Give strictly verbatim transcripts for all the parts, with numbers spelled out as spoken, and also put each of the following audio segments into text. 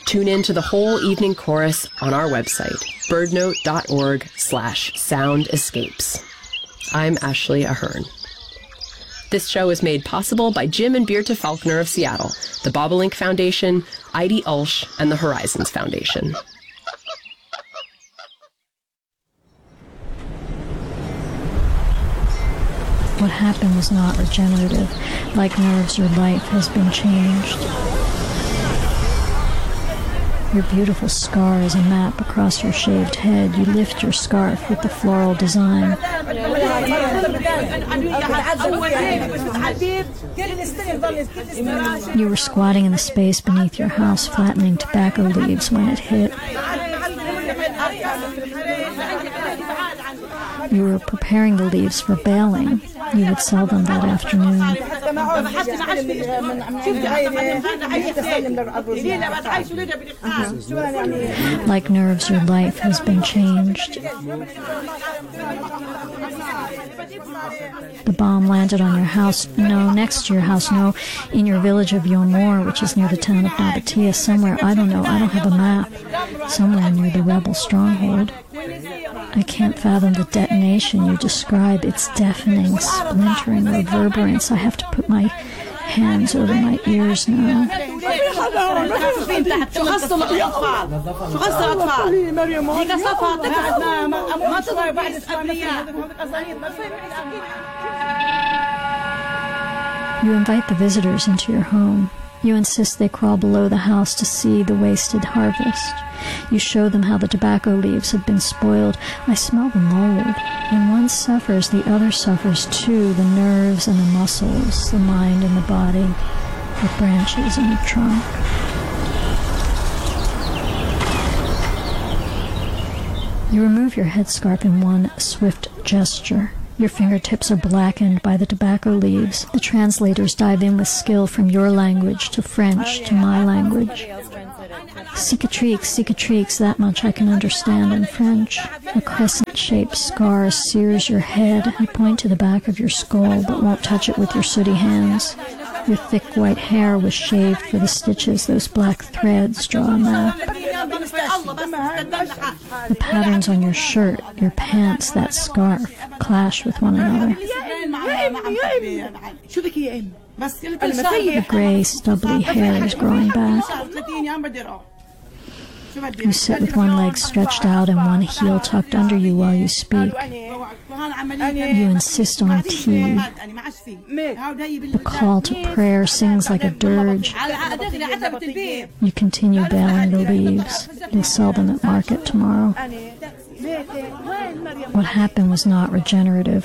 Tune in to the whole evening chorus on our website, birdnote.org slash sound escapes. I'm Ashley Ahern. This show is made possible by Jim and Beerta Faulkner of Seattle, the Bobolink Foundation, Heidi Ulsh, and the Horizons Foundation. What happened was not regenerative. Like nerves, your life has been changed. Your beautiful scar is a map across your shaved head. You lift your scarf with the floral design. You were squatting in the space beneath your house, flattening tobacco leaves when it hit. You were preparing the leaves for baling. You would sell them that afternoon. Like nerves, your life has been changed. The bomb landed on your house. No, next to your house. No, in your village of Yomor, which is near the town of Nabatea. Somewhere, I don't know, I don't have a map. Somewhere near the rebel stronghold. I can't fathom the detonation you describe. It's deafening, splintering reverberance. I have to put my hands over my ears now. You invite the visitors into your home. You insist they crawl below the house to see the wasted harvest. You show them how the tobacco leaves have been spoiled. I smell the mold. When one suffers, the other suffers too. The nerves and the muscles, the mind and the body, the branches and the trunk. You remove your headscarf in one swift gesture. Your fingertips are blackened by the tobacco leaves. The translators dive in with skill from your language to French to my language. Cicatrix, cicatrix, that much I can understand in French. A crescent-shaped scar sears your head. You point to the back of your skull, but won't touch it with your sooty hands. Your thick white hair was shaved for the stitches. Those black threads draw a map. The patterns on your shirt, your pants, that scarf, clash with one another. The gray, stubbly hair is growing back. You sit with one leg stretched out and one heel tucked under you while you speak. You insist on tea. The call to prayer sings like a dirge. You continue baling the leaves. You'll sell them at market tomorrow. What happened was not regenerative.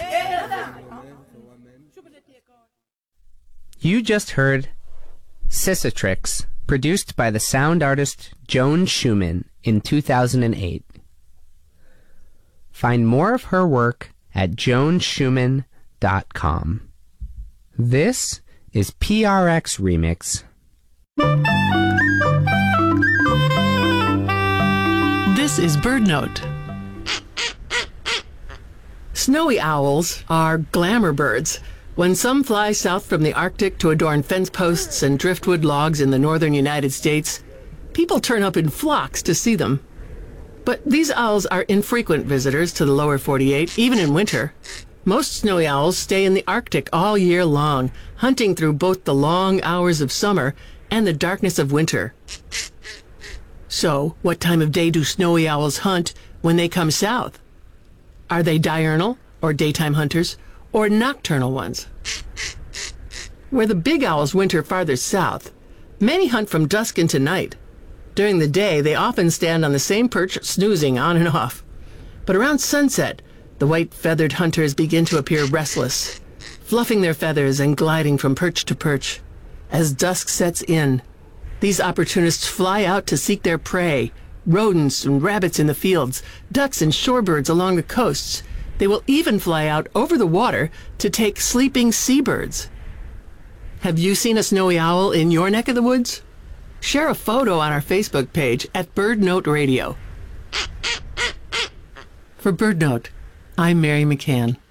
You just heard Cicatrix, produced by the sound artist Joan Schumann in two thousand eight. Find more of her work at joan schumann dot com. This is P R X Remix. This is BirdNote. Snowy owls are glamour birds. When some fly south from the Arctic to adorn fence posts and driftwood logs in the northern United States, people turn up in flocks to see them. But these owls are infrequent visitors to the lower forty-eight, even in winter. Most snowy owls stay in the Arctic all year long, hunting through both the long hours of summer and the darkness of winter. So, what time of day do snowy owls hunt when they come south? Are they diurnal, or daytime hunters, or nocturnal ones? Where the big owls winter farther south, many hunt from dusk into night. During the day, they often stand on the same perch, snoozing on and off. But around sunset, the white-feathered hunters begin to appear restless, fluffing their feathers and gliding from perch to perch. As dusk sets in, these opportunists fly out to seek their prey, rodents and rabbits in the fields, ducks and shorebirds along the coasts. They will even fly out over the water to take sleeping seabirds. Have you seen a snowy owl in your neck of the woods? Share a photo on our Facebook page at BirdNote Radio. For BirdNote, I'm Mary McCann.